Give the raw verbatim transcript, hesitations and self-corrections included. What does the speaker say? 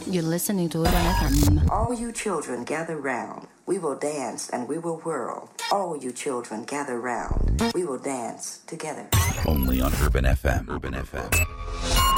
You're listening to Urban F M. All you children gather round. We will dance and we will whirl. All you children gather round. We will dance together. Only on Urban F M. Urban F M.